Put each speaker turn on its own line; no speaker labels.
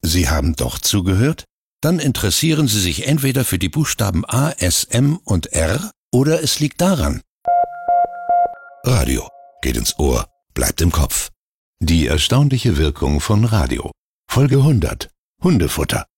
Sie haben doch zugehört? Dann interessieren Sie sich entweder für die Buchstaben A, S, M und R oder es liegt daran. Radio geht ins Ohr, bleibt im Kopf. Die erstaunliche Wirkung von Radio. Folge 100. Hundefutter.